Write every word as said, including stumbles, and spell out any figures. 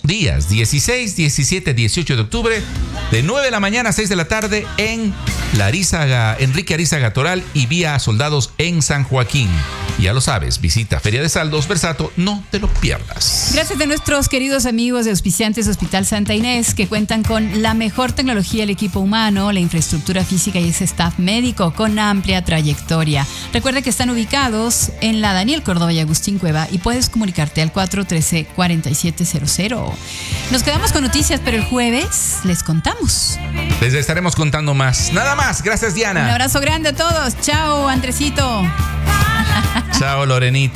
días, dieciséis, diecisiete, dieciocho de octubre, de nueve de la mañana a seis de la tarde en la Arizaga, Enrique Arizaga Toral y Vía Soldados en San Joaquín. Ya lo sabes, visita Feria de Saldos Versato, no te lo pierdas. Gracias a nuestros queridos amigos de auspiciantes Hospital Santa Inés, que cuentan con la mejor tecnología, el equipo humano, la infraestructura física y ese staff médico con amplia trayectoria. Recuerda que están ubicados en la Daniel Córdoba y Agustín Cueva y puedes comunicarte al cuatro uno tres, cuatro siete cero cero. Nos quedamos con noticias, pero el jueves les contamos. Les estaremos contando más. Nada más. Gracias, Diana. Un abrazo grande a todos. Chao, Andresito. Chao, Lorenita.